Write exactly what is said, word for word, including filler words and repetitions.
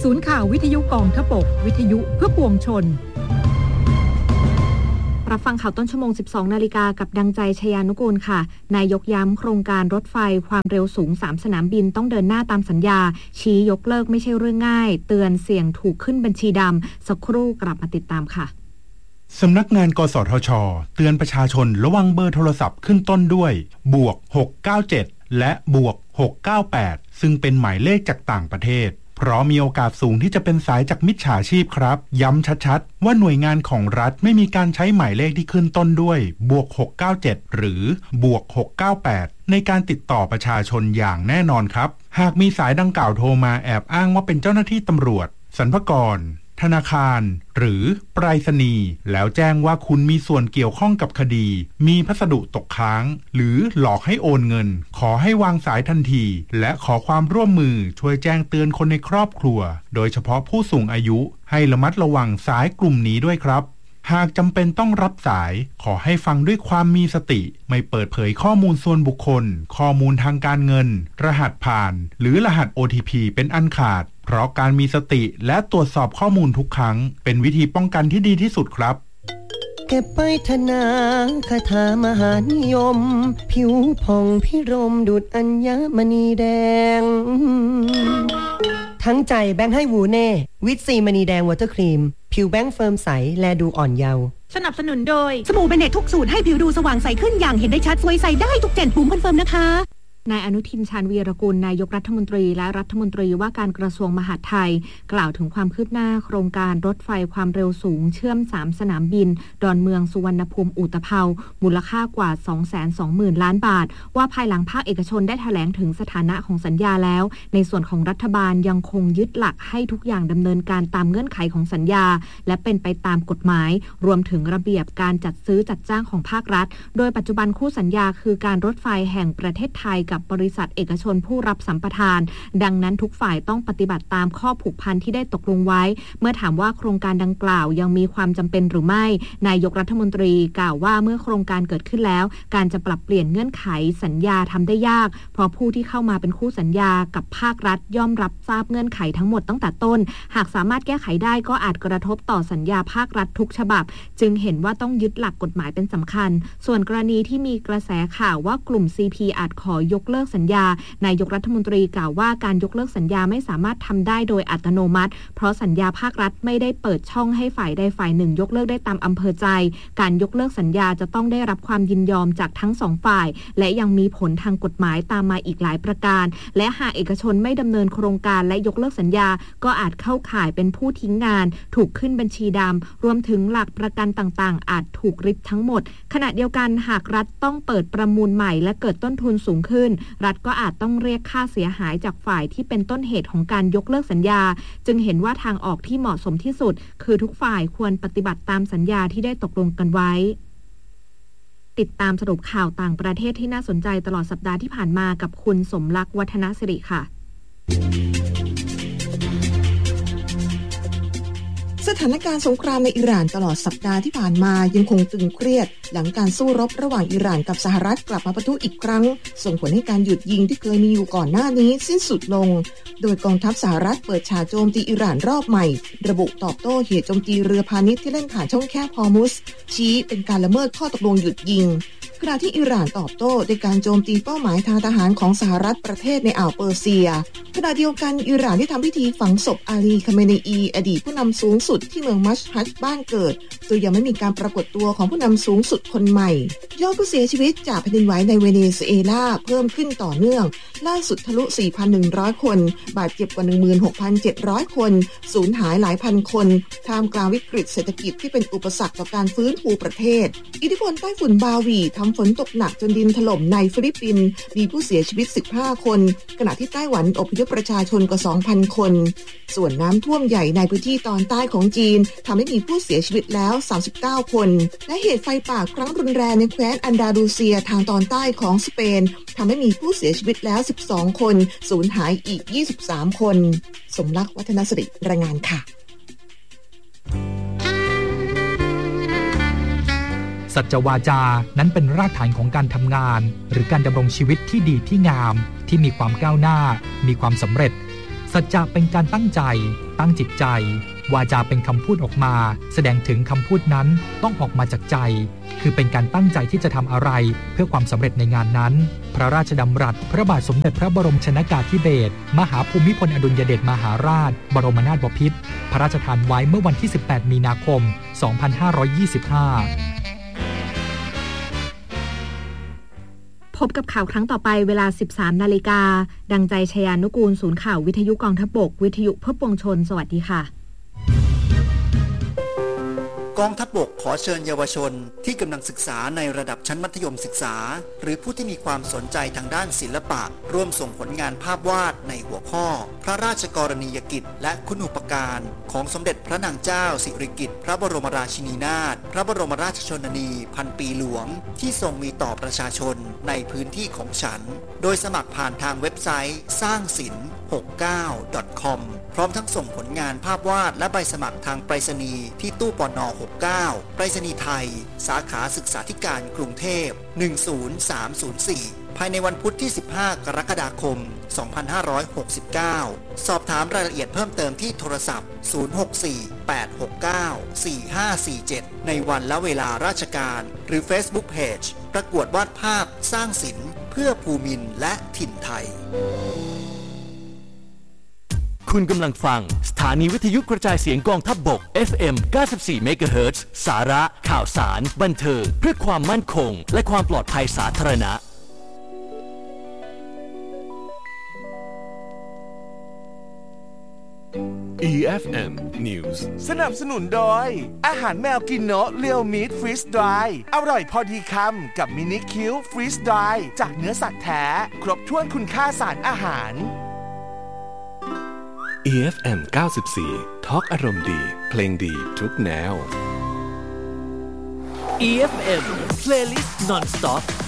ศูนย์ข่าววิทยุกองทพบกวิทยุเพื่อปวงชนรับฟังข่าวต้นชั่วโมง สิบสอง นาฬิกากับดังใจชยานุกูลค่ะนายกย้ำโครงการรถไฟความเร็วสูงสามสนามบินต้องเดินหน้าตามสัญญาชี้ยกเลิกไม่ใช่เรื่องง่ายเตือนเสี่ยงถูกขึ้นบัญชีดำสักครู่กลับมาติดตามค่ะสำนักงานกสทช.เตือนประชาชนระวังเบอร์โทรศัพท์ขึ้นต้นด้วยบวกหกเก้าเจ็ดและบวกหกเก้าแปดซึ่งเป็นหมายเลขจากต่างประเทศเพราะมีโอกาสสูงที่จะเป็นสายจากมิจฉาชีพครับย้ำชัดๆว่าหน่วยงานของรัฐไม่มีการใช้หมายเลขที่ขึ้นต้นด้วยบวกหกเก้าเจ็ดหรือบวกหกเก้าแปดในการติดต่อประชาชนอย่างแน่นอนครับหากมีสายดังกล่าวโทรมาแอบอ้างว่าเป็นเจ้าหน้าที่ตำรวจสรรพากรธนาคารหรือไปรษณีย์แล้วแจ้งว่าคุณมีส่วนเกี่ยวข้องกับคดีมีพัสดุตกค้างหรือหลอกให้โอนเงินขอให้วางสายทันทีและขอความร่วมมือช่วยแจ้งเตือนคนในครอบครัวโดยเฉพาะผู้สูงอายุให้ระมัดระวังสายกลุ่มนี้ด้วยครับหากจำเป็นต้องรับสายขอให้ฟังด้วยความมีสติไม่เปิดเผยข้อมูลส่วนบุคคลข้อมูลทางการเงินรหัสผ่านหรือรหัส โอ ที พี เป็นอันขาดเพราะการมีสติและตรวจสอบข้อมูลทุกครั้งเป็นวิธีป้องกันที่ดีที่สุดครับเก็บไปธนาคาถามหานิยมผิวผ่องพิรมดุจอัญมณีแดงทั้งใจแบงค์ให้วูเน่วิตซีมณีแดงวอเตอร์ครีมผิวแบงค์เฟิร์มใสแลดูอ่อนเยาว์สนับสนุนโดยสบู่เบเนตทุกสูตรให้ผิวดูสว่างใสขึ้นอย่างเห็นได้ชัดสวยใสได้ทุกเจนภูมิคอนเฟิร์มนะคะนายอนุทินชาญวีรกุลนายกรัฐมนตรีและรัฐมนตรีว่าการกระทรวงมหาดไทยกล่าวถึงความคืบหน้าโครงการรถไฟความเร็วสูงเชื่อมสามสนามบินดอนเมืองสุวรรณภูมิอุตภเปามูลค่ากว่า สองแสนสองหมื่น ล้านบาทว่าภายหลังภาคเอกชนได้แถลงถึงสถานะของสัญญาแล้วในส่วนของรัฐบาลยังคงยึดหลักให้ทุกอย่างดำเนินการตามเงื่อนไขของสัญญาและเป็นไปตามกฎหมายรวมถึงระเบียบการจัดซื้อจัดจ้างของภาครัฐโดยปัจจุบันคู่สัญญาคือการรถไฟแห่งประเทศไทยกับบริษัทเอกชนผู้รับสัมปทานดังนั้นทุกฝ่ายต้องปฏิบัติตามข้อผูกพันที่ได้ตกลงไว้เมื่อถามว่าโครงการดังกล่าวยังมีความจำเป็นหรือไม่นายกรัฐมนตรีกล่าวว่าเมื่อโครงการเกิดขึ้นแล้วการจะปรับเปลี่ยนเงื่อนไขสัญญาทำได้ยากเพราะผู้ที่เข้ามาเป็นคู่สัญญากับภาครัฐย่อมรับทราบเงื่อนไขทั้งหมดตั้งแต่ต้นหากสามารถแก้ไขได้ก็อาจกระทบต่อสัญญาภาครัฐทุกฉบับจึงเห็นว่าต้องยึดหลักกฎหมายเป็นสำคัญส่วนกรณีที่มีกระแสข่าวว่ากลุ่ม ซี พี อาจขอยกเลิกสัญญานายกรัฐมนตรีกล่าวว่าการยกเลิกสัญญาไม่สามารถทำได้โดยอัตโนมัติเพราะสัญญาภาครัฐไม่ได้เปิดช่องให้ฝ่ายใดฝ่ายหนึ่งยกเลิกได้ตามอำเภอใจการยกเลิกสัญญาจะต้องได้รับความยินยอมจากทั้งสองฝ่ายและยังมีผลทางกฎหมายตามมาอีกหลายประการและหากเอกชนไม่ดำเนินโครงการและยกเลิกสัญญาก็อาจเข้าข่ายเป็นผู้ทิ้งงานถูกขึ้นบัญชีดำรวมถึงหลักประกันต่างๆอาจถูกริบทั้งหมดขณะเดียวกันหากรัฐต้องเปิดประมูลใหม่และเกิดต้นทุนสูงขึ้นรัฐก็อาจต้องเรียกค่าเสียหายจากฝ่ายที่เป็นต้นเหตุของการยกเลิกสัญญาจึงเห็นว่าทางออกที่เหมาะสมที่สุดคือทุกฝ่ายควรปฏิบัติตามสัญญาที่ได้ตกลงกันไว้ติดตามสรุปข่าวต่างประเทศที่น่าสนใจตลอดสัปดาห์ที่ผ่านมากับคุณสมรักษ์วัฒนสิริค่ะสถานการณ์สงครามในอิหร่านตลอดสัปดาห์ที่ผ่านมายังคงตึงเครียดหลังการสู้รบระหว่างอิหร่านกับสหรัฐกลับมาปะทุอีกครั้งส่งผลให้การหยุดยิงที่เคยมีอยู่ก่อนหน้านี้สิ้นสุดลงโดยกองทัพสหรัฐเปิดฉากโจมตีอิหร่านรอบใหม่ระบุตอบโต้เหตุโจมตีเรือพาณิชย์ที่เล่นผ่านช่องแคบฮอร์มุซชี้เป็นการละเมิดข้อตกลงหยุดยิงขณะที่อิหร่านตอบโต้ด้วยการโจมตีเป้าหมายทางทหารของสหรัฐประเทศในอ่าวเปอร์เซียขณะเดียวกันอิหร่านได้ทำพิธีฝังศพอาลีคาเมเนอีอดีตผู้นำสูงสุดที่เมืองมัชฮัดบ้านเกิดโดยยังไม่มีการปรากฏตัวของผู้นำสูงสุดคนใหม่ยอดผู้เสียชีวิตจากแผ่นดินไหวในเวเนซุเอลาเพิ่มขึ้นต่อเนื่องล่าสุดทะลุ สี่พันหนึ่งร้อย คนบาดเจ็บกว่า หนึ่งหมื่นหกพันเจ็ดร้อย คนสูญหายหลายพันคนท่ามกลางวิกฤตเศรษฐกิจที่เป็นอุปสรรคต่อการฟื้นฟูประเทศอิทธิพลใต้ฝุ่นบาวีทำฝนตกหนักจนดินถล่มในฟิลิปปินส์มีผู้เสียชีวิตสิบห้าคนขณะที่ไต้หวันอพยพประชาชนกว่า สองพัน คนส่วนน้ำท่วมใหญ่ในพื้นที่ตอนใต้ของจีนทำให้มีผู้เสียชีวิตแล้วสามสิบเก้าคนและเหตุไฟป่าครั้งรุนแรงในแคว้นอันดาลูเซียทางตอนใต้ของสเปนทำให้มีผู้เสียชีวิตแล้วสิบสองคนสูญหายอีกยี่สิบสามคนสมรักษ์วัฒนสิริรายงานค่ะสัจวาจานั้นเป็นรากฐานของการทำงานหรือการดำรงชีวิตที่ดีที่งามที่มีความก้าวหน้ามีความสำเร็จสัจจะเป็นการตั้งใจตั้งจิตใจวาจาเป็นคำพูดออกมาแสดงถึงคำพูดนั้นต้องออกมาจากใจคือเป็นการตั้งใจที่จะทำอะไรเพื่อความสำเร็จในงานนั้นพระราชดำรัสพระบาทสมเด็จพระบรมชนกาธิเบศรมหาภูมิพลอดุลยเดชมหาราชบรมนาถบพิตรพระราชทานไว้เมื่อวันที่สิบแปดมีนาคมสองพันห้าร้อยยี่สิบห้าพบกับข่าวครั้งต่อไปเวลา สิบสามนาฬิกาดังใจชยานุกูลศูนย์ข่าววิทยุกองทัพบกวิทยุเพื่อปวงชนสวัสดีค่ะกองทัพบกขอเชิญเยาวชนที่กำลังศึกษาในระดับชั้นมัธยมศึกษาหรือผู้ที่มีความสนใจทางด้านศิลปะร่วมส่งผลงานภาพวาดในหัวข้อพระราชกรณียกิจและคุณูปการของสมเด็จพระนางเจ้าสิริกิติ์พระบรมราชินีนาถพระบรมราชชนนีพันปีหลวงที่ทรงมีต่อประชาชนในพื้นที่ของฉันโดยสมัครผ่านทางเว็บไซต์สร้างศิลป์ หกสิบเก้า ดอท คอม พร้อมทั้งส่งผลงานภาพวาดและใบสมัครทางไปรษณีย์ที่ตู้ปน. หกสิบเก้าไปรษณีย์ไทยสาขาศึกษาธิการกรุงเทพหนึ่งศูนย์สามศูนย์สี่ภายในวันพุธที่สิบห้ากรกฎาคมสองพันห้าร้อยหกสิบเก้าสอบถามรายละเอียดเพิ่มเติมที่โทรศัพท์ศูนย์ หก สี่ แปด หก เก้า สี่ ห้า สี่ เจ็ดในวันและเวลาราชการหรือ Facebook Page ประกวดวาดภาพสร้างศิลป์เพื่อภูมินทร์และถิ่นไทยคุณกำลังฟังสถานีวิทยุกระจายเสียงกองทัพบก เอฟ เอ็ม เก้าสิบสี่ เมกะเฮิรตซ์ สาระข่าวสารบันเทิงเพื่อความมั่นคงและความปลอดภัยสาธารณะอี เอฟ เอ็ม News สนับสนุนโดยอาหารแมวกินโนะเรียวมีทฟรีสดรายอร่อยพอดีคำกับมินิคิวฟรีสดรายจากเนื้อสัตว์แท้ครบถ้วนคุณค่าสารอาหาร อี เอฟ เอ็ม เก้าสิบสี่ ทอล์กอารมณ์ดีเพลงดีทุกแนวอี เอฟ เอ็ม Playlist Non-Stop